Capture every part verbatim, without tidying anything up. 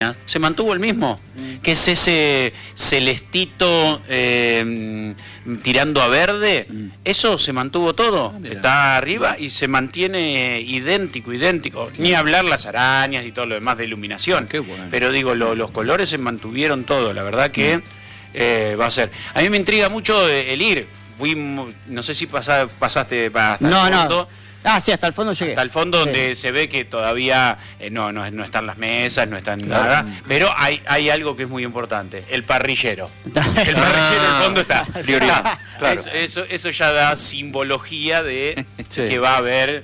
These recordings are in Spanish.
se mantuvo el mismo, que es ese celestito eh, tirando a verde, eso se mantuvo todo, ah, está arriba y se mantiene idéntico, idéntico, ni hablar las arañas y todo lo demás de iluminación, Qué bueno. Pero digo, lo, los colores se mantuvieron todo, la verdad que eh, va a ser. A mí me intriga mucho el ir, fui, no sé si pasa, pasaste hasta no, el fondo. No. Ah, sí, hasta el fondo llegué. Hasta el fondo sí. Donde se ve que todavía eh, no, no, no están las mesas, no están claro. nada, pero hay, hay algo que es muy importante, el parrillero. El parrillero en el fondo está. Prioridad. Claro. Eso, eso, eso ya da simbología de sí. que va a haber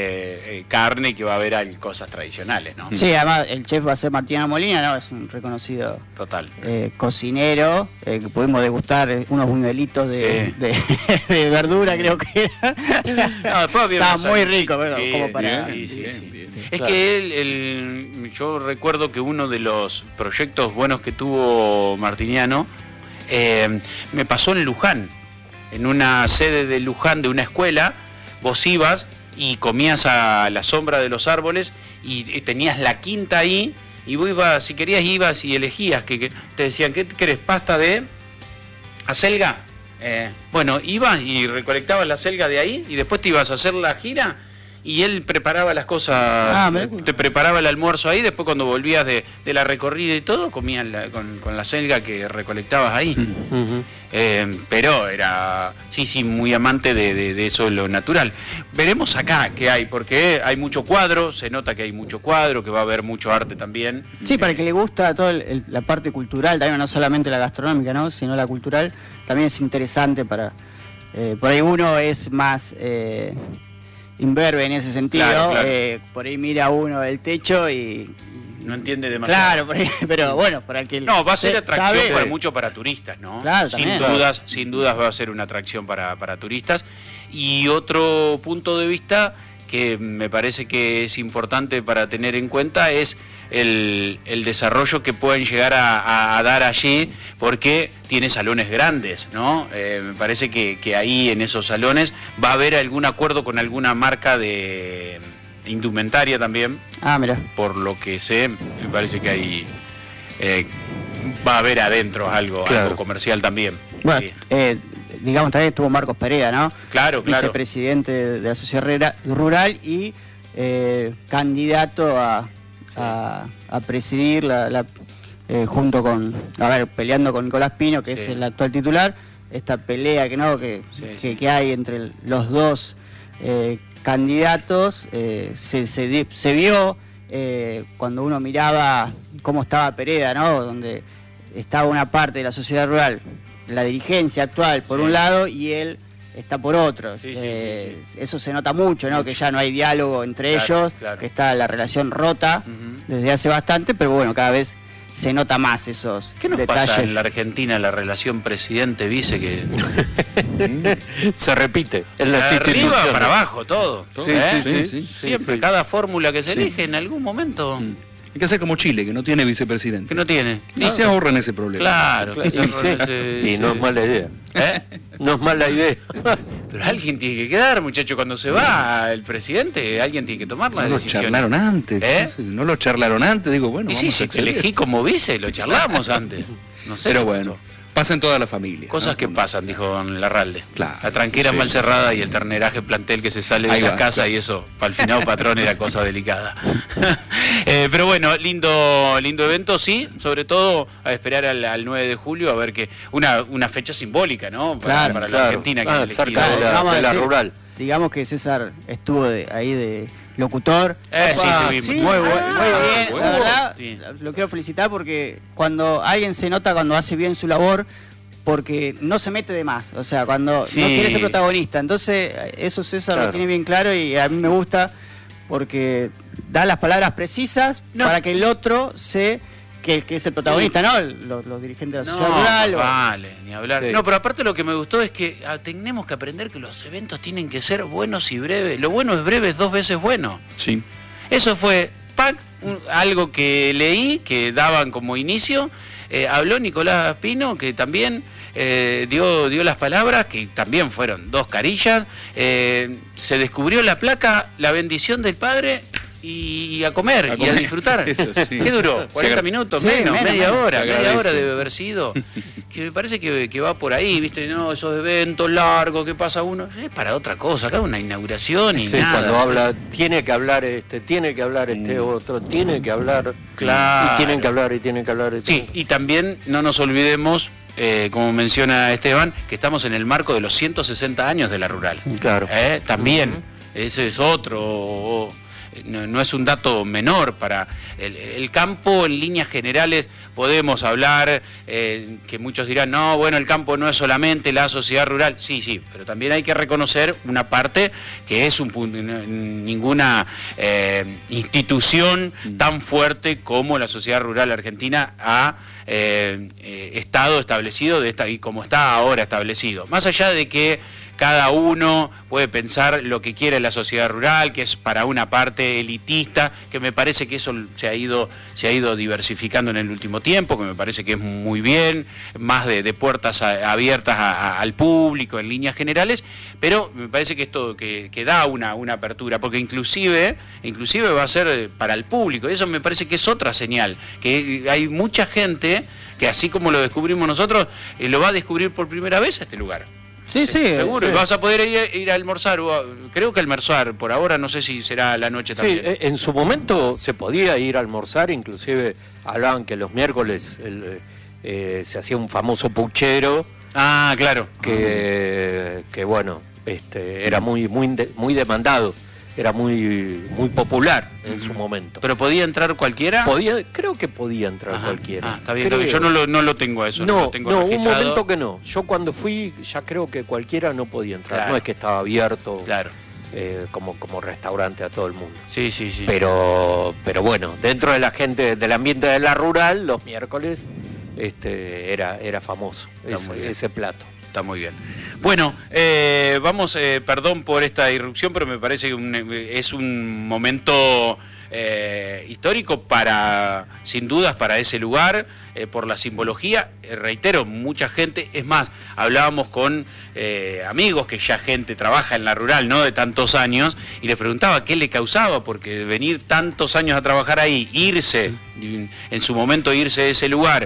eh, carne y que va a haber cosas tradicionales, ¿no? Sí, además el chef va a ser Martina Molina, ¿no? Es un reconocido Total. Eh, cocinero, eh, que pudimos degustar unos buñuelitos de, sí. de, de verdura, creo que era. No, después estaba muy rico, pero sí, como para... Sí, sí, bien, sí. bien, Es claro. que él, el, yo recuerdo que uno de los proyectos buenos que tuvo Martiniano eh, me pasó en Luján, en una sede de Luján de una escuela, vos ibas y comías a la sombra de los árboles y, y tenías la quinta ahí y vos ibas, si querías ibas y elegías, que, que te decían, ¿qué querés? ¿Pasta de acelga? Eh, bueno, ibas y recolectabas la selga de ahí y después te ibas a hacer la gira y él preparaba las cosas, ah, te preparaba el almuerzo ahí, después cuando volvías de, de la recorrida y todo, comías la, con, con la selga que recolectabas ahí. Uh-huh. eh, pero era, sí, sí, muy amante de, de, de eso, lo natural. Veremos acá qué hay, porque hay mucho cuadro, se nota que hay mucho cuadro, que va a haber mucho arte también. Sí, para el que le gusta toda la parte cultural, también no solamente la gastronómica, ¿no? Sino la cultural, también es interesante para... Eh, por ahí uno es más... Eh, imberbe en ese sentido, claro, claro. Eh, por ahí mira uno el techo y, y no entiende demasiado. Claro, por ahí, pero bueno, para el que no, va a ser atracción sabe, para mucho para turistas, ¿no? Claro, sin también, dudas, claro. sin dudas va a ser una atracción para, para turistas. Y otro punto de vista que me parece que es importante para tener en cuenta es el, el desarrollo que pueden llegar a, a dar allí, porque tiene salones grandes, ¿no? Eh, me parece que, que ahí en esos salones va a haber algún acuerdo con alguna marca de indumentaria también. Ah, mira. Por lo que sé, me parece que ahí eh, va a haber adentro algo, claro. algo comercial también. Bueno, sí. eh, digamos, también estuvo Marcos Perea, ¿no? Claro, claro. Vicepresidente de la Sociedad Rural y eh, candidato a, sí. a, a presidir la, la eh, junto con, a ver, peleando con Nicolás Pino, que sí. es el actual titular, esta pelea que no que, sí, que, sí. que hay entre los dos eh, candidatos, eh, se, se, se vio eh, cuando uno miraba cómo estaba Pereda, ¿no? Donde estaba una parte de la sociedad rural, la dirigencia actual por sí. un lado y él está por otro. Sí, eh, sí, sí, sí. Eso se nota mucho, ¿no? Mucho. Que ya no hay diálogo entre claro, ellos, claro. que está la relación rota uh-huh. desde hace bastante, pero bueno, cada vez se nota más esos ¿Qué nos detalles. Pasa en la Argentina la relación presidente-vice que se repite en las arriba para abajo todo, todo sí, ¿eh? sí, sí, sí, siempre sí. cada fórmula que se sí. elige en algún momento mm. hay que hacer como Chile, que no tiene vicepresidente. Que no tiene. Y se ahorran ese problema. Claro. claro. claro. Y, sí. ese, y no es mala idea. ¿Eh? No es mala idea. Pero alguien tiene que quedar, muchacho, cuando se va el presidente, alguien tiene que tomar la no decisión. No lo charlaron antes. ¿Eh? No lo charlaron antes, digo, bueno, y vamos sí, a si elegí como vice, lo charlamos antes. No sé. Pero bueno, pasa en toda la familia. Cosas ¿no? que pasan, dijo Larralde. Claro, la tranquera sí. mal cerrada y el terneraje plantel que se sale de Ahí la va, casa claro. y eso, para el finado patrón era cosa delicada. eh, pero bueno, lindo lindo evento, sí, sobre todo a esperar al, al nueve de julio, a ver que una, una fecha simbólica, ¿no? Para, claro, para claro. la Argentina. Que ah, cerca de la, de la rural. Digamos que César estuvo de, ahí de locutor. Eh, sí, ah, sí, sí, muy, muy, ah, muy bien, bueno. la verdad, Sí. lo quiero felicitar porque cuando alguien se nota cuando hace bien su labor, porque no se mete de más, o sea, cuando sí. no quiere ser protagonista, entonces eso César claro. lo tiene bien claro y a mí me gusta porque da las palabras precisas no. para que el otro se... Que, que es el protagonista, sí. ¿no? Los, los dirigentes de la no, sociedad rural. Vale, o... ni hablar. Sí. No, pero aparte lo que me gustó es que ah, tenemos que aprender que los eventos tienen que ser buenos y breves. Lo bueno es breve, es dos veces bueno. Sí. Eso fue, pac, un, algo que leí, que daban como inicio. Eh, habló Nicolás Pino, que también eh, dio, dio las palabras, que también fueron dos carillas. Eh, se descubrió la placa, la bendición del padre... y, y a comer, A y comer. a disfrutar. Eso, sí. ¿Qué duró? Se ¿cuarenta agra- minutos? Sí, menos, menos, media menos. hora, Se media agradece. hora debe haber sido. Que me parece que, que va por ahí, ¿viste? No, esos eventos largos que pasa uno, es para otra cosa, acá una inauguración y Sí, nada. cuando habla, tiene que hablar este, tiene que hablar este Mm. otro, tiene que hablar, Claro. y tienen que hablar, y tienen que hablar. Y Sí, tienen que- y también no nos olvidemos, eh, como menciona Esteban, que estamos en el marco de los ciento sesenta años de la rural. Claro. Eh, También, Ujú. ese es otro, no, no es un dato menor para el, el campo. En líneas generales podemos hablar, eh, que muchos dirán, no, bueno, el campo no es solamente la sociedad rural. Sí, sí, pero también hay que reconocer una parte que es un punto, ninguna eh, institución tan fuerte como la sociedad rural argentina ha eh, eh, estado establecido de esta, y como está ahora establecido. Más allá de que cada uno puede pensar lo que quiere en la sociedad rural, que es para una parte elitista, que me parece que eso se ha ido, se ha ido diversificando en el último tiempo, que me parece que es muy bien, más de, de puertas a, abiertas a, a, al público en líneas generales, pero me parece que esto que, que da una, una apertura, porque inclusive, inclusive va a ser para el público, y eso me parece que es otra señal, que hay mucha gente que así como lo descubrimos nosotros, eh, lo va a descubrir por primera vez a este lugar. Sí, sí. Seguro, sí. y vas a poder ir, ir a almorzar, o a- creo que almorzar, por ahora no sé si será a la noche Sí, también. eh, en su momento se podía ir a almorzar, inclusive hablaban que los miércoles el, eh, se hacía un famoso puchero Ah, claro. que, que bueno, este, era muy, muy, de- muy demandado, era muy, muy popular en su momento. ¿Pero podía entrar cualquiera? Podía, creo que podía entrar Ajá. cualquiera. Ah, está bien, Creo. está bien. Yo no lo, no lo tengo a eso, no, No, lo tengo no, un registrado. momento que no. Yo cuando fui ya creo que cualquiera no podía entrar. Claro. No es que estaba abierto Claro, eh, como, como restaurante a todo el mundo. sí, sí, sí. Pero, pero bueno, dentro de la gente, del ambiente de la rural, los miércoles este, era, era famoso Está ese, muy bien. ese plato. Está muy bien. Bueno, eh, vamos, eh, perdón por esta irrupción, pero me parece que un- es un momento eh, histórico para, sin dudas, para ese lugar, eh, por la simbología. Eh, reitero, mucha gente, es más, hablábamos con eh, amigos que ya gente trabaja en la rural, ¿no? De tantos años, y les preguntaba qué le causaba, porque venir tantos años a trabajar ahí, irse, en su momento irse de ese lugar,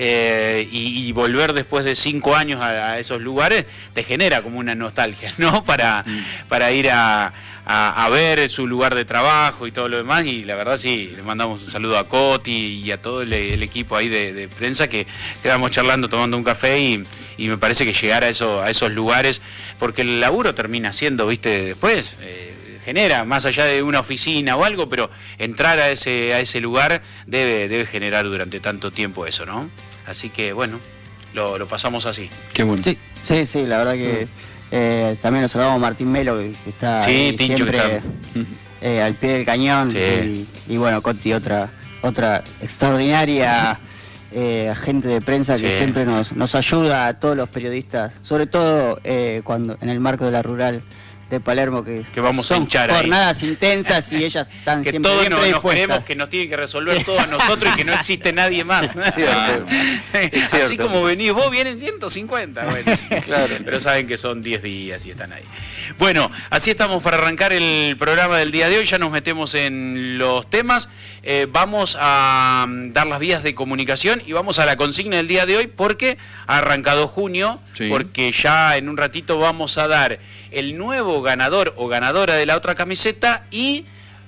eh, y, y volver después de cinco años a, a esos lugares, te genera como una nostalgia, ¿no? Para, para ir a, a, a ver su lugar de trabajo y todo lo demás, y la verdad sí, le mandamos un saludo a Coti y a todo el, el equipo ahí de, de prensa que quedamos charlando, tomando un café, y, y me parece que llegar a, eso, a esos lugares, porque el laburo termina siendo, viste, después... Eh, genera, más allá de una oficina o algo, pero entrar a ese, a ese lugar debe, debe generar durante tanto tiempo eso, ¿no? Así que bueno, lo, lo pasamos así. Qué bueno. Sí, sí, sí, la verdad que eh, también nos saludamos a Martín Melo, que, que está Sí, ahí Tincho, que siempre está- eh, al pie del cañón. Sí. Y, y bueno, Coti, otra, otra extraordinaria eh, agente de prensa que Sí. siempre nos, nos ayuda a todos los periodistas, sobre todo eh, cuando en el marco de la rural de Palermo, que, Que vamos a son hinchar ahí. jornadas intensas y ellas están Que siempre todos bien no- nos predispuestas. creemos que nos tienen que resolver todo a nosotros y que no existe nadie más. Es cierto, es Así cierto. como venís vos, vienen ciento cincuenta. Bueno, Claro. Pero saben que son diez días y están ahí. Bueno, así estamos para arrancar el programa del día de hoy. Ya nos metemos en los temas. Eh, vamos a mm, dar las vías de comunicación y vamos a la consigna del día de hoy, porque ha arrancado junio, Sí. porque ya en un ratito vamos a dar el nuevo ganador o ganadora de la otra camiseta, y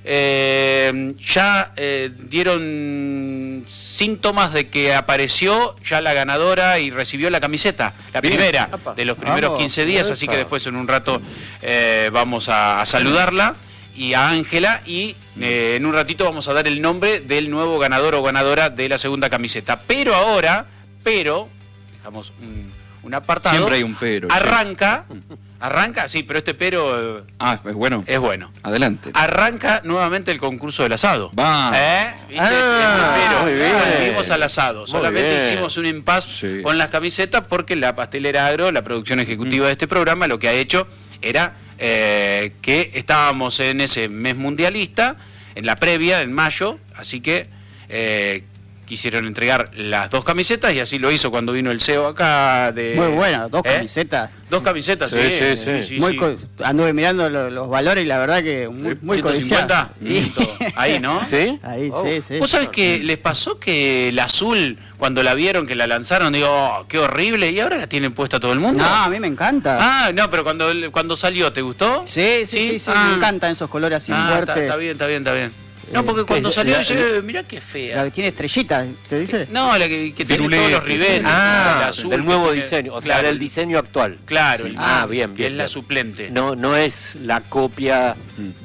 eh, ya eh, dieron síntomas de que apareció ya la ganadora y recibió la camiseta, la Bien. primera Apa. de los primeros Vamos. quince días, así que Epa. después en un rato eh, vamos a, a saludarla y a Ángela, y eh, en un ratito vamos a dar el nombre del nuevo ganador o ganadora de la segunda camiseta. Pero ahora, pero, dejamos un, un apartado. Siempre hay un pero, che. Arranca, arranca, sí, pero este pero eh, Ah, es bueno. es bueno. Adelante. Arranca nuevamente el concurso del asado. Va. ¿Eh? ¿Viste? Ah, Es muy muy pero. bien. Volvimos al asado. Muy Solamente bien. hicimos un impasse Sí. con las camisetas, porque la Pastelera Agro, la producción ejecutiva de este programa, lo que ha hecho era eh, que estábamos en ese mes mundialista, en la previa, en mayo, así que eh, quisieron entregar las dos camisetas y así lo hizo cuando vino el C E O acá de... Muy bueno, dos ¿Eh? camisetas. Dos camisetas, sí. Sí, sí, sí. sí, Muy sí. co- anduve mirando lo- los valores y la verdad que muy, muy ciento cincuenta, codiciado. ciento, ahí, ¿no? ¿Sí? Ahí, Oh. sí, sí. ¿Vos sabés que les pasó que el azul, cuando la vieron, que la lanzaron, digo, oh, qué horrible, y ahora la tienen puesta todo el mundo? No, a mí me encanta. Ah, no, pero cuando, cuando salió, ¿te gustó? Sí, sí, sí, sí, Ah. me encantan esos colores así Ah, está, fuertes. está bien, está bien, está bien. No, Eh, porque ¿qué cuando es? salió, La- dice, mirá qué La fea. que tiene estrellitas, ¿te dice? No, la que, que tiene Firulete. todos los ribetes. Ah, el azul del que nuevo tiene- diseño, o sea, claro, del diseño actual. Claro, Sí. el- Ah, bien, que bien. es la bien. suplente. No, no es la copia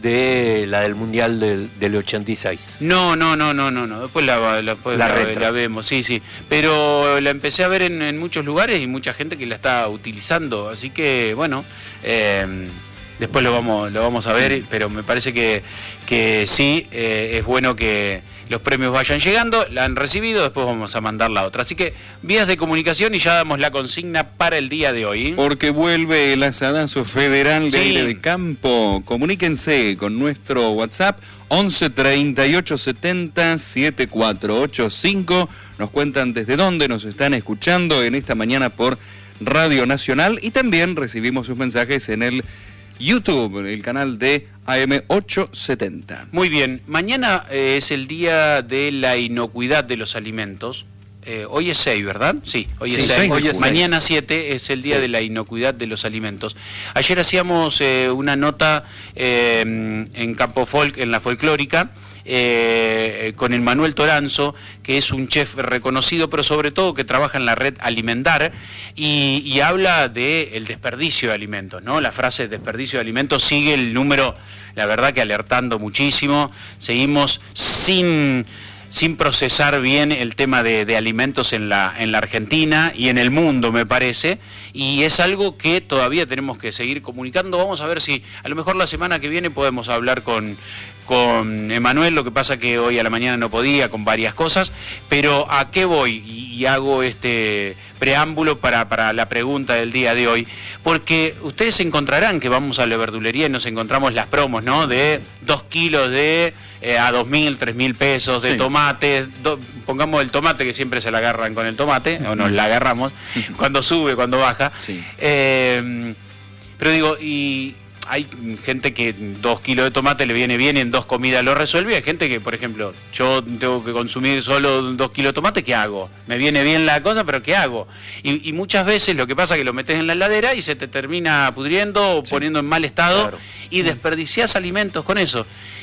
de la del Mundial del, del ochenta y seis. No, no, no, no, no, no. Después la, la, después La la, retro. la vemos, sí, sí. Pero la empecé a ver en, en muchos lugares y mucha gente que la está utilizando. Así que, bueno, eh, después lo vamos, lo vamos a ver, pero me parece que, que sí, eh, es bueno que los premios vayan llegando, la han recibido, después vamos a mandar la otra. Así que vías de comunicación y ya damos la consigna para el día de hoy. Porque vuelve el asadazo federal de Sí. aire de campo. Comuníquense con nuestro WhatsApp once treinta y ocho setenta setenta y cuatro ochenta y cinco. Nos cuentan desde dónde nos están escuchando en esta mañana por Radio Nacional y también recibimos sus mensajes en el YouTube, en el canal de A M ochocientos setenta. Muy bien, mañana eh, es el día de la inocuidad de los alimentos. Eh, hoy es seis, ¿verdad? Sí, hoy Sí, es seis. seis de Hoy es junio. mañana siete es el día Sí. de la inocuidad de los alimentos. Ayer hacíamos eh, una nota eh, en Campo Folk, en la folclórica, eh, con el Manuel Toranzo, que es un chef reconocido, pero sobre todo que trabaja en la red Alimentar, y, y habla del desperdicio de alimentos, ¿no? La frase desperdicio de alimentos sigue el número, la verdad que alertando muchísimo. Seguimos sin... sin procesar bien el tema de, de alimentos en la, en la Argentina y en el mundo, me parece, y es algo que todavía tenemos que seguir comunicando. Vamos a ver si a lo mejor la semana que viene podemos hablar con, con Emanuel, lo que pasa que hoy a la mañana no podía, con varias cosas, pero ¿a qué voy? Y, y hago este preámbulo para, para la pregunta del día de hoy, porque ustedes encontrarán que vamos a la verdulería y nos encontramos las promos, ¿no? De dos kilos de eh, a dos mil, tres mil pesos, de Sí. tomate, do, pongamos el tomate, que siempre se la agarran con el tomate, o nos la agarramos, cuando sube, cuando baja. Sí. Eh, pero digo, y hay gente que dos kilos de tomate le viene bien y en dos comidas lo resuelve, y hay gente que, por ejemplo, yo tengo que consumir solo dos kilos de tomate, ¿qué hago? Me viene bien la cosa, pero ¿qué hago? Y, y muchas veces lo que pasa es que lo metes en la heladera y se te termina pudriendo o Sí. poniendo en mal estado, Claro. y desperdiciás alimentos con eso.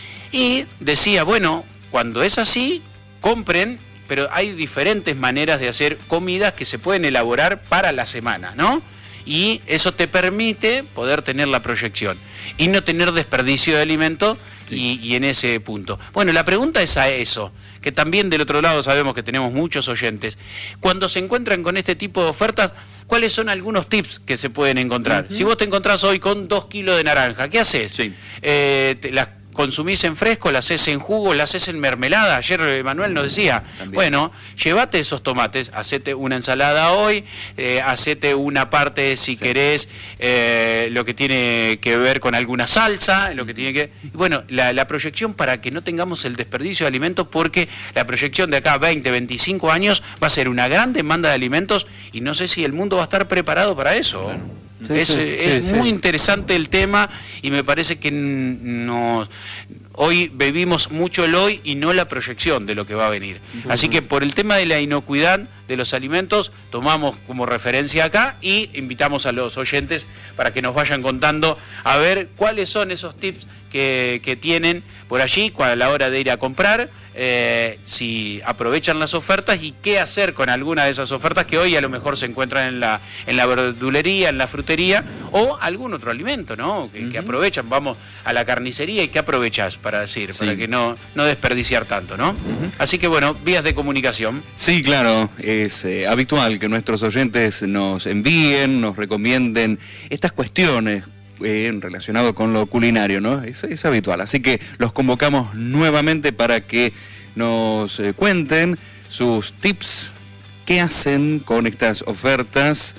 Y decía, bueno, cuando es así, compren, pero hay diferentes maneras de hacer comidas que se pueden elaborar para la semana, ¿no? Y eso te permite poder tener la proyección y no tener desperdicio de alimento. Sí. y, y en ese punto. Bueno, la pregunta es a eso, que también del otro lado sabemos que tenemos muchos oyentes. Cuando se encuentran con este tipo de ofertas, ¿cuáles son algunos tips que se pueden encontrar? Uh-huh. Si vos te encontrás hoy con dos kilos de naranja, ¿qué haces? Sí. Eh, te- las consumís en fresco, las haces en jugo, las haces en mermelada. Ayer eh, Manuel nos decía, También. bueno, llévate esos tomates, hacete una ensalada hoy, eh, hacete una parte, si Sí. querés, eh, lo que tiene que ver con alguna salsa, lo que tiene que... y bueno, la, la proyección para que no tengamos el desperdicio de alimentos, porque la proyección de acá a veinte, veinticinco años va a ser una gran demanda de alimentos y no sé si el mundo va a estar preparado para eso. Claro. Sí, es sí, es sí, muy sí. interesante el tema y me parece que n- nos, hoy vivimos mucho el hoy y no la proyección de lo que va a venir. Así que por el tema de la inocuidad de los alimentos, tomamos como referencia acá y invitamos a los oyentes para que nos vayan contando a ver cuáles son esos tips que, que tienen por allí a la hora de ir a comprar, eh, si aprovechan las ofertas y qué hacer con alguna de esas ofertas que hoy a lo mejor se encuentran en la, en la verdulería, en la frutería o algún otro alimento, ¿no? Que, que Ujú. aprovechan, vamos a la carnicería y qué aprovechas para decir, Sí. para que no, no desperdiciar tanto, ¿no? Así que bueno, vías de comunicación. Sí, claro, es eh, habitual que nuestros oyentes nos envíen, nos recomienden estas cuestiones eh, relacionadas con lo culinario, ¿no? Es, es habitual, así que los convocamos nuevamente para que nos eh, cuenten sus tips, qué hacen con estas ofertas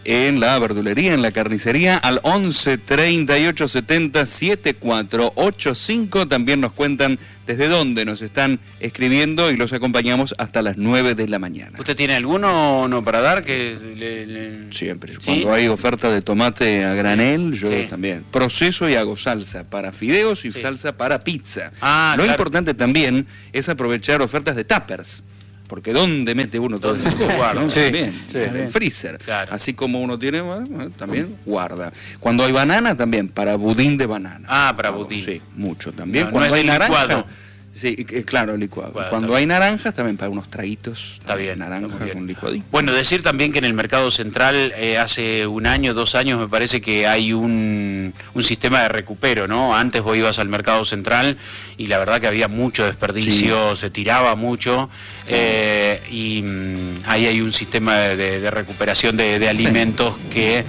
en la verdulería, en la carnicería, al once treinta y ocho setenta setenta y cuatro ochenta y cinco. También nos cuentan desde dónde nos están escribiendo y los acompañamos hasta las nueve de la mañana. ¿Usted tiene alguno o no para dar? que le, le... Siempre. ¿Sí? Cuando hay oferta de tomate a granel, yo Sí. también proceso y hago salsa para fideos y Sí. salsa para pizza. Ah, Lo claro. importante también es aprovechar ofertas de tuppers. Porque ¿dónde mete uno todo ¿Dónde esto? se guarda? ¿No? Sí, También, sí. en el freezer. Claro. Así como uno tiene, bueno, también guarda. Cuando hay banana, también, para budín de banana. Ah, para Hago, budín. Sí, mucho también. No, Cuando no es hay de naranja, licuado. sí, eh, claro, licuado. Licuado, Cuando está hay naranjas, también para unos traguitos. Está bien, está Naranja muy bien. con licuadito. Bueno, decir también que en el mercado central eh, hace un año, dos años me parece que hay un, un sistema de recupero, ¿no? Antes vos ibas al mercado central y la verdad que había mucho desperdicio, se tiraba mucho eh, y mm, ahí hay un sistema de, de recuperación de, de alimentos que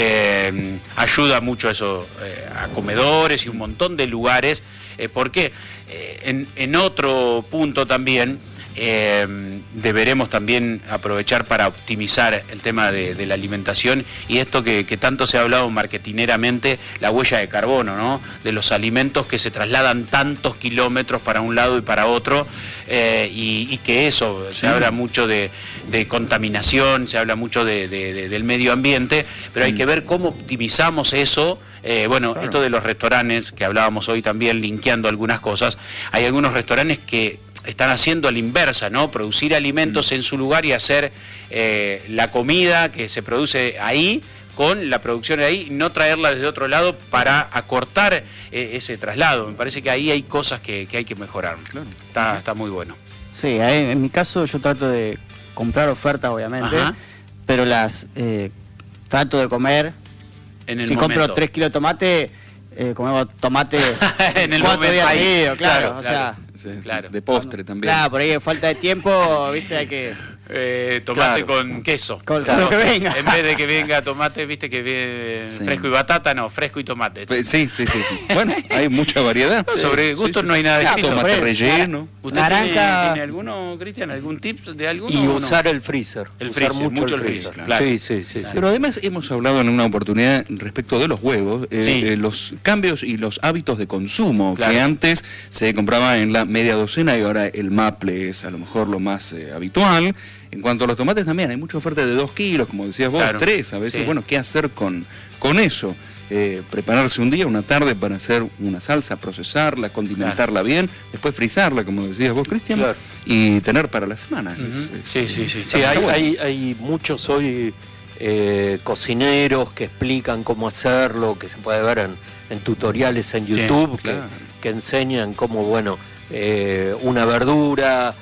eh, ayuda mucho a eso, eh, a comedores y un montón de lugares, eh, porque eh, en, en otro punto también Eh, deberemos también aprovechar para optimizar el tema de, de la alimentación y esto que, que tanto se ha hablado marketineramente, la huella de carbono, ¿no? De los alimentos que se trasladan tantos kilómetros para un lado y para otro eh, y, y que eso, sí. Se habla mucho de, de contaminación, se habla mucho de, de, de, del medio ambiente, pero hay mm. que ver cómo optimizamos eso. Eh, bueno, claro. Esto de los restaurantes, que hablábamos hoy también, linkeando algunas cosas, hay algunos restaurantes que están haciendo a la inversa, ¿no? Producir alimentos mm. en su lugar y hacer eh, la comida que se produce ahí con la producción de ahí, no traerla desde otro lado para acortar eh, ese traslado. Me parece que ahí hay cosas que, que hay que mejorar. Claro. Está, está muy bueno. Sí, en mi caso yo trato de comprar ofertas, obviamente, ajá. Pero las eh, trato de comer. En el si momento. compro tres kilos de tomate, eh, comemos tomate en el cuatro momento días ahí, seguidos, claro, claro, o claro. sea, Sí, claro. De postre también. Claro, por ahí falta de tiempo, viste, hay que... Eh, tomate claro. con queso. Con claro. Lo que venga. En vez de que venga tomate, viste que viene sí. fresco y batata, no, fresco y tomate. Sí, sí, sí. Bueno, hay mucha variedad. No, sobre sí, gustos sí, no hay nada claro, escrito. Tomate relleno. ¿Usted naranja... tiene, tiene alguno, Cristian, algún tip de alguno? Y usar no? el freezer. El usar freezer, mucho, mucho el freezer. freezer. Claro. Sí, sí, sí, claro. sí. Pero además hemos hablado en una oportunidad respecto de los huevos, eh, sí. eh, los cambios y los hábitos de consumo, claro. que antes se compraba en la media docena y ahora el maple es a lo mejor lo más eh, habitual. En cuanto a los tomates también, hay mucha oferta de dos kilos, como decías vos, claro. tres a veces. Sí. Bueno, ¿qué hacer con, con eso? Eh, prepararse un día, una tarde para hacer una salsa, procesarla, condimentarla claro. bien, después frizarla, como decías vos, Cristian, claro. y tener para la semana. Uh-huh. es, sí, es, sí, sí. Sí, hay, bueno. hay, hay muchos hoy eh, cocineros que explican cómo hacerlo, que se puede ver en, en tutoriales en YouTube, sí, claro. que, que enseñan cómo, bueno, eh, una verdura...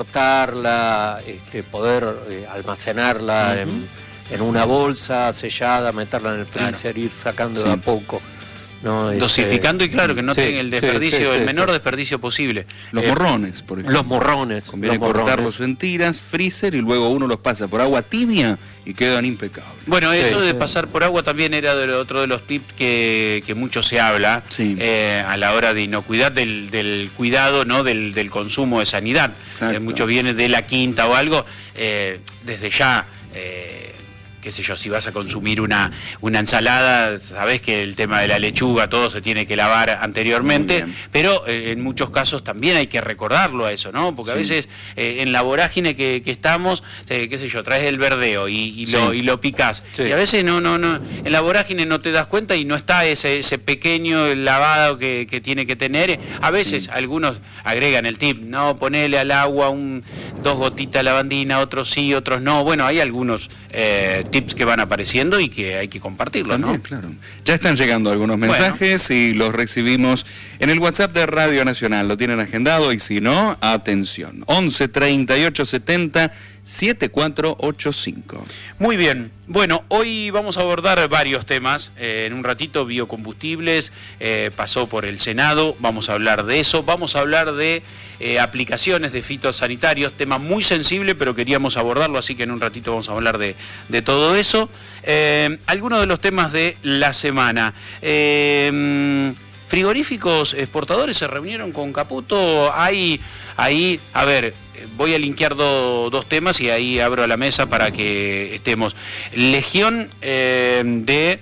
cortarla, este, poder eh, almacenarla uh-huh. en, en una bolsa sellada, meterla en el freezer, claro. ir sacando sí. de a poco. ¿no? Dosificando este, y claro, que no sí, tenga el desperdicio, sí, sí, el sí, menor sí. desperdicio posible. Los eh, morrones, por ejemplo. Los morrones. Conviene los cortarlos morrones. en tiras, freezer, y luego uno los pasa por agua tibia y quedan impecables. Bueno, eso sí, de sí. pasar por agua también era de lo, otro de los tips que, que mucho se habla sí. eh, a la hora de inocuidad, del, del cuidado, ¿no? del, del consumo de sanidad. Eh, mucho viene de la quinta o algo, eh, desde ya... Eh, qué sé yo, si vas a consumir una, una ensalada, sabés que el tema de la lechuga, todo se tiene que lavar anteriormente, pero eh, en muchos casos también hay que recordarlo a eso, ¿no? Porque sí. a veces eh, en la vorágine que, que estamos, eh, qué sé yo, traes el verdeo y, y, sí. lo, y lo picás, sí. y a veces no, no, no, en la vorágine no te das cuenta y no está ese, ese pequeño lavado que, que tiene que tener. A veces sí. algunos agregan el tip, no, ponele al agua un, dos gotitas de lavandina, otros sí, otros no. Bueno, hay algunos eh, tips que van apareciendo y que hay que compartirlos, ¿no? Claro. Ya están llegando algunos mensajes bueno. y los recibimos en el WhatsApp de Radio Nacional. Lo tienen agendado y si no, atención. once treinta y ocho setenta setenta y cuatro ochenta y cinco. Muy bien. Bueno, hoy vamos a abordar varios temas. Eh, en un ratito, biocombustibles, eh, pasó por el Senado, vamos a hablar de eso. Vamos a hablar de eh, aplicaciones de fitosanitarios, tema muy sensible, pero queríamos abordarlo, así que en un ratito vamos a hablar de, de todo eso. Eh, algunos de los temas de la semana. Eh, frigoríficos exportadores se reunieron con Caputo. Hay ahí, a ver, voy a linkear do, dos temas y ahí abro la mesa para que estemos. Legión eh, de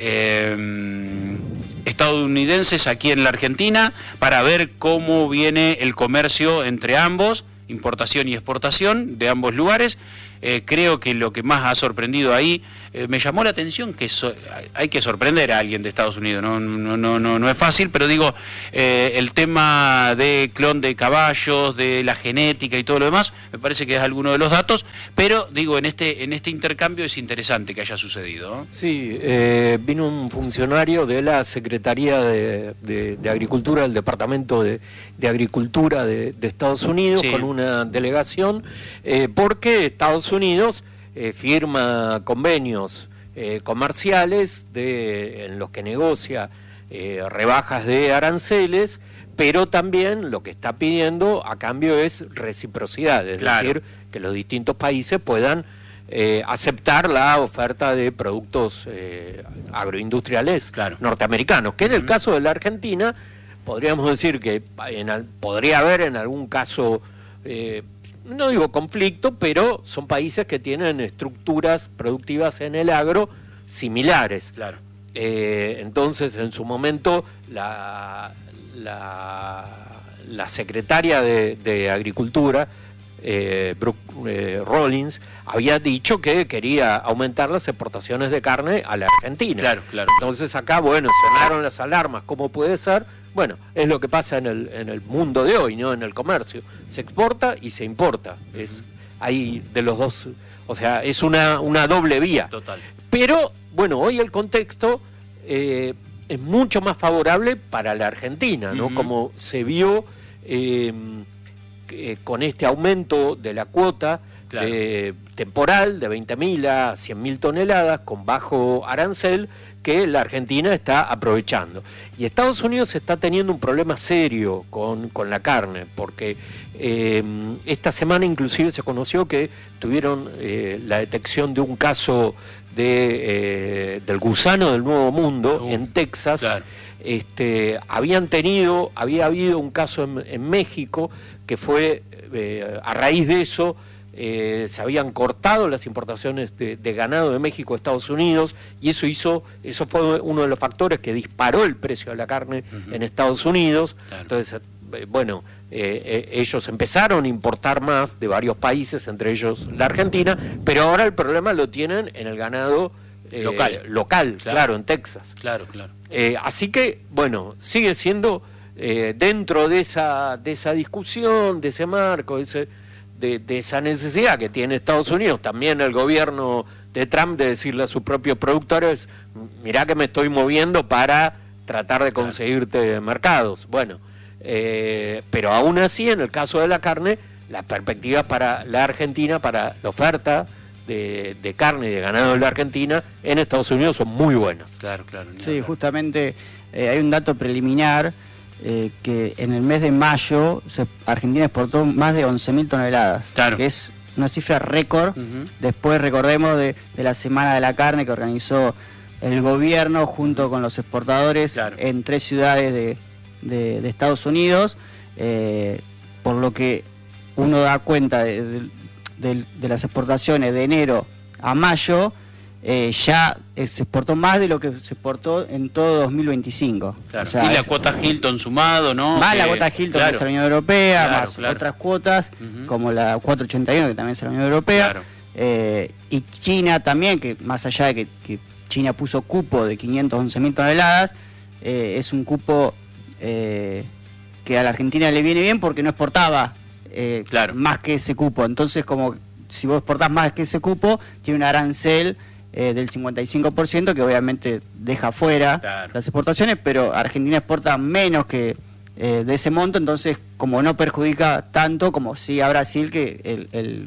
eh, estadounidenses aquí en la Argentina para ver cómo viene el comercio entre ambos, importación y exportación de ambos lugares. Eh, creo que lo que más ha sorprendido ahí, eh, me llamó la atención que so, hay que sorprender a alguien de Estados Unidos, no, no, no, no, no es fácil, pero digo, eh, el tema de clon de caballos, de la genética y todo lo demás, me parece que es alguno de los datos, pero digo, en este, en este intercambio es interesante que haya sucedido, ¿no? Sí, eh, vino un funcionario de la Secretaría de, de, de Agricultura, del Departamento de, de Agricultura de, de Estados Unidos, sí, con una delegación, eh, porque Estados Unidos eh, firma convenios eh, comerciales de, en los que negocia eh, rebajas de aranceles, pero también lo que está pidiendo a cambio es reciprocidad, es claro, decir, que los distintos países puedan eh, aceptar la oferta de productos eh, agroindustriales claro, norteamericanos, que en el uh-huh. caso de la Argentina podríamos decir que en, podría haber en algún caso, eh, no digo conflicto, pero son países que tienen estructuras productivas en el agro similares. Claro. Eh, entonces, en su momento, la, la, la secretaria de, de Agricultura, eh, Brooke eh, Rollins, había dicho que quería aumentar las exportaciones de carne a la Argentina. Claro, claro. Entonces acá, bueno, sonaron las alarmas, ¿cómo puede ser? Bueno, es lo que pasa en el, en el mundo de hoy, ¿no? En el comercio. Se exporta y se importa. Es ahí de los dos, o sea, es una, una doble vía. Total. Pero, bueno, hoy el contexto eh, es mucho más favorable para la Argentina, ¿no? Uh-huh. Como se vio eh, eh, con este aumento de la cuota claro, eh, temporal de veinte mil a cien mil toneladas con bajo arancel, que la Argentina está aprovechando. Y Estados Unidos está teniendo un problema serio con, con la carne, porque eh, esta semana inclusive se conoció que tuvieron eh, la detección de un caso de, eh, del gusano del Nuevo Mundo uh, en Texas. Claro. Este, habían tenido, había habido un caso en, en México que fue, eh, a raíz de eso, Eh, se habían cortado las importaciones de, de ganado de México a Estados Unidos, y eso hizo, eso fue uno de los factores que disparó el precio de la carne uh-huh. en Estados Unidos. Claro. Entonces, eh, bueno, eh, eh, ellos empezaron a importar más de varios países, entre ellos la Argentina, pero ahora el problema lo tienen en el ganado eh, local, local claro. claro, en Texas. Claro, claro. Eh, así que, bueno, sigue siendo eh, dentro de esa, de esa discusión, de ese marco, de ese De, de esa necesidad que tiene Estados Unidos, también el gobierno de Trump, de decirle a sus propios productores, mirá que me estoy moviendo para tratar de conseguirte claro, mercados. Bueno, eh, pero aún así, en el caso de la carne, las perspectivas para la Argentina, para la oferta de, de carne y de ganado de la Argentina en Estados Unidos son muy buenas. Claro, claro. Sí, justamente eh, hay un dato preliminar, Eh, que en el mes de mayo se, Argentina exportó más de once mil toneladas, claro, que es una cifra récord. Uh-huh. Después recordemos de, de la Semana de la Carne que organizó el gobierno junto con los exportadores claro, en tres ciudades de, de, de Estados Unidos, eh, por lo que uno da cuenta de, de, de, de las exportaciones de enero a mayo. Eh, ya eh, se exportó más de lo que se exportó en todo dos mil veinticinco. Claro. O sea, y la es, cuota Hilton sumado, ¿no? Más que, la cuota Hilton claro, que es la Unión Europea, claro, más claro, otras cuotas, uh-huh, como la cuatrocientos ochenta y uno que también es la Unión Europea. Claro. Eh, y China también, que más allá de que, que China puso cupo de quinientas once mil toneladas, eh, es un cupo eh, que a la Argentina le viene bien porque no exportaba eh, claro, más que ese cupo. Entonces, como si vos exportás más que ese cupo, tiene un arancel Eh, del cincuenta y cinco por ciento que obviamente deja fuera claro, las exportaciones, pero Argentina exporta menos que eh, de ese monto, entonces como no perjudica tanto como sí a Brasil, que el, el,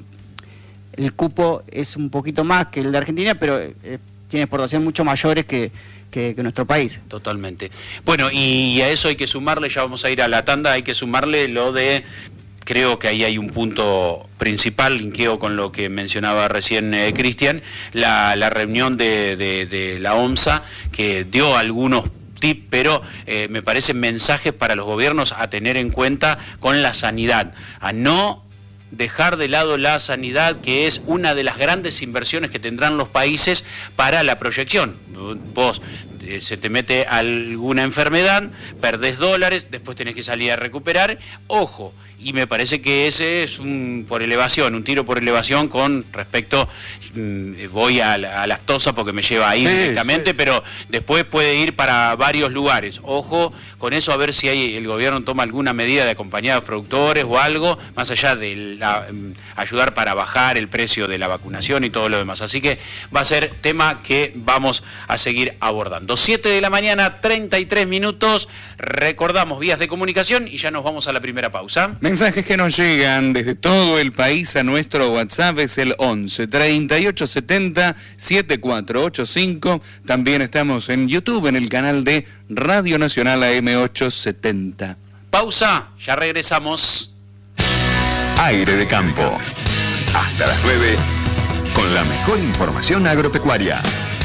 el cupo es un poquito más que el de Argentina, pero eh, tiene exportaciones mucho mayores que, que, que nuestro país. Totalmente. Bueno, y a eso hay que sumarle, ya vamos a ir a la tanda, hay que sumarle lo de... Creo que ahí hay un punto principal, linkeo con lo que mencionaba recién eh, Cristian, la, la reunión de, de, de la OMSA, que dio algunos tips, pero eh, me parecen mensajes para los gobiernos a tener en cuenta con la sanidad, a no dejar de lado la sanidad, que es una de las grandes inversiones que tendrán los países para la proyección. Vos eh, se te mete alguna enfermedad, perdés dólares, después tenés que salir a recuperar. Ojo, y me parece que ese es un por elevación, un tiro por elevación con respecto, mmm, voy a la, a lactosa porque me lleva ahí sí, directamente, sí. Pero después puede ir para varios lugares. Ojo con eso, a ver si hay, el gobierno toma alguna medida de acompañar a los productores o algo, más allá de la, um, ayudar para bajar el precio de la vacunación y todo lo demás. Así que va a ser tema que vamos a seguir abordando. siete de la mañana, treinta y tres minutos, recordamos vías de comunicación y ya nos vamos a la primera pausa. Mensajes que nos llegan desde todo el país a nuestro WhatsApp es el once, treinta y ocho setenta, setenta y cuatro ochenta y cinco. También estamos en YouTube, en el canal de Radio Nacional A M ochocientos setenta. Pausa, ya regresamos. Aire de campo. Hasta las nueve, con la mejor información agropecuaria.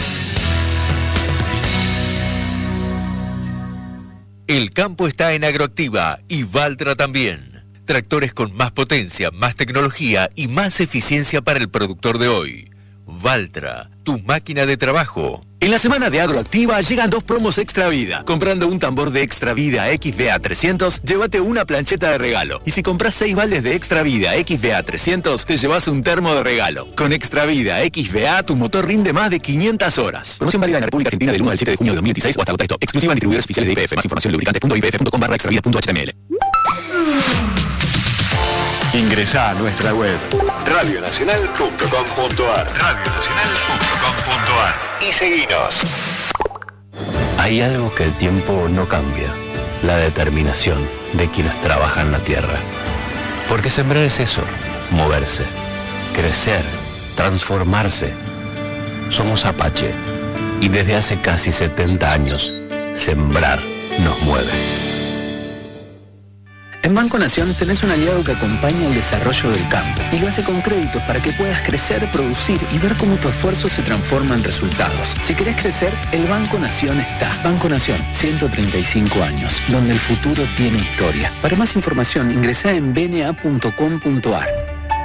El campo está en Agroactiva y Valtra también. Tractores con más potencia, más tecnología y más eficiencia para el productor de hoy. Valtra, tu máquina de trabajo. En la semana de Agroactiva llegan dos promos Extra Vida. Comprando un tambor de Extra Vida X V A trescientos, llévate una plancheta de regalo. Y si compras seis baldes de Extra Vida X V A trescientos, te llevas un termo de regalo. Con Extra Vida X V A, tu motor rinde más de quinientas horas. Promoción válida en la República Argentina del uno al siete de junio de dos mil dieciséis o hasta agota stop. Exclusiva en distribuidores oficiales de I P F. Más información en lubricantes punto i p f punto com barra extravida punto h t m l. Ingresá a nuestra web radio nacional punto com punto a r radio nacional punto com punto a r y seguinos. Hay algo que el tiempo no cambia: la determinación de quienes trabajan la tierra. Porque sembrar es eso, moverse, crecer, transformarse. Somos Apache y desde hace casi setenta años, sembrar nos mueve. En Banco Nación tenés un aliado que acompaña el desarrollo del campo y lo hace con créditos para que puedas crecer, producir y ver cómo tu esfuerzo se transforma en resultados. Si querés crecer, el Banco Nación está. Banco Nación, ciento treinta y cinco años, donde el futuro tiene historia. Para más información, ingresá en b n a punto com punto a r.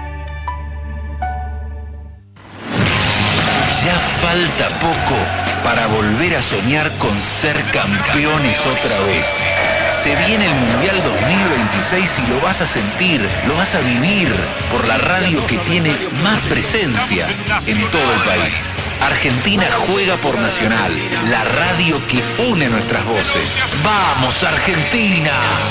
Ya falta poco para volver a soñar con ser campeones otra vez. Se viene el Mundial dos mil veintiséis y lo vas a sentir, lo vas a vivir por la radio que tiene más presencia en todo el país. Argentina juega por Nacional, la radio que une nuestras voces. ¡Vamos, Argentina!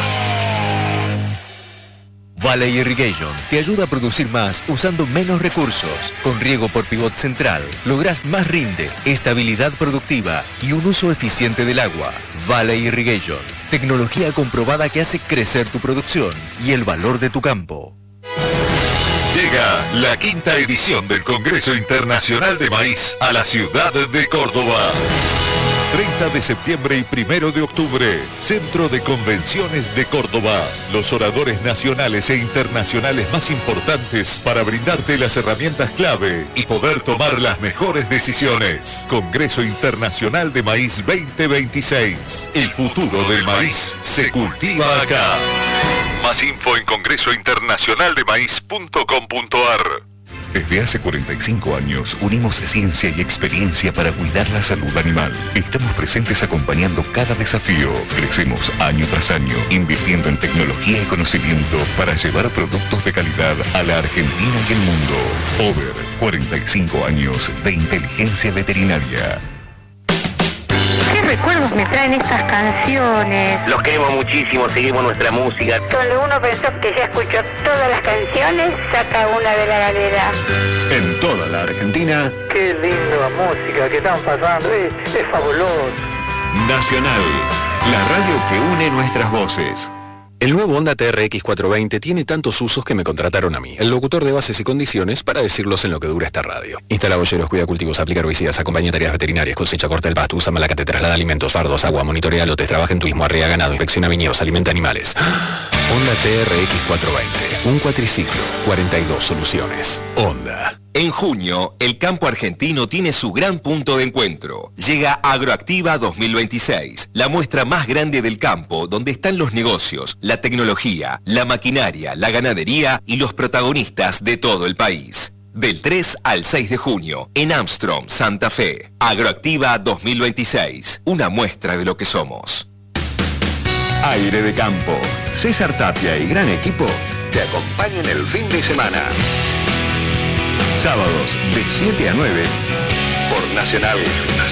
Valley Irrigation te ayuda a producir más usando menos recursos. Con riego por pivot central, lográs más rinde, estabilidad productiva y un uso eficiente del agua. Valley Irrigation, tecnología comprobada que hace crecer tu producción y el valor de tu campo. Llega la quinta edición del Congreso Internacional de Maíz a la ciudad de Córdoba. treinta de septiembre y primero de octubre, Centro de Convenciones de Córdoba. Los oradores nacionales e internacionales más importantes para brindarte las herramientas clave y poder tomar las mejores decisiones. Congreso Internacional de Maíz veinte veintiséis. El futuro del maíz se cultiva acá. Más info en congreso internacional de maíz punto com punto a r. Desde hace cuarenta y cinco años unimos ciencia y experiencia para cuidar la salud animal. Estamos presentes acompañando cada desafío. Crecemos año tras año, invirtiendo en tecnología y conocimiento para llevar productos de calidad a la Argentina y el mundo. Over, cuarenta y cinco años de inteligencia veterinaria. ¿Qué recuerdos me traen estas canciones? Los queremos muchísimo, seguimos nuestra música. Cuando uno pensó que ya escuchó todas las canciones, saca una de la galera. En toda la Argentina. Qué linda música que están pasando, es, es fabuloso. Nacional, la radio que une nuestras voces. El nuevo Honda T R X cuatrocientos veinte tiene tantos usos que me contrataron a mí, el locutor de bases y condiciones, para decirlos en lo que dura esta radio. Instala bolleros, cuida cultivos, aplica herbicidas, acompaña tareas veterinarias, cosecha, corta el pasto, usa malacate, traslada alimentos, fardos, agua, monitorea lotes, trabaja en turismo, arrea ganado, inspecciona viñedos, alimenta animales. Honda T R X cuatrocientos veinte, un cuatriciclo, cuarenta y dos soluciones. Honda. En junio, el campo argentino tiene su gran punto de encuentro. Llega Agroactiva dos mil veintiséis, la muestra más grande del campo, donde están los negocios, la tecnología, la maquinaria, la ganadería y los protagonistas de todo el país. Del tres al seis de junio, en Armstrong, Santa Fe. Agroactiva dos mil veintiséis, una muestra de lo que somos. Aire de Campo. César Tapia y gran equipo te acompañan el fin de semana. Sábados de siete a nueve por Nacional.